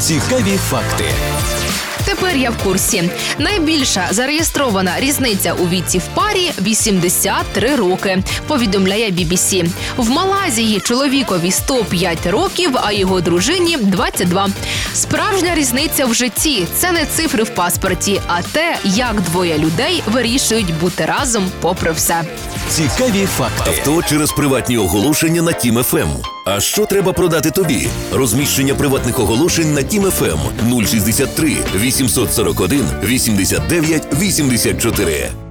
Цікаві факти. Тепер я в курсі. Найбільша зареєстрована різниця у віці в парі – 83 роки, повідомляє BBC. В Малайзії чоловікові 105 років, а його дружині – 22. Справжня різниця в житті – це не цифри в паспорті, а те, як двоє людей вирішують бути разом попри все. Цікаві факти. Авто через приватні оголошення на Тім ФМ. А що треба продати тобі? Розміщення приватних оголошень на Тім ФМ 063 841 89 84.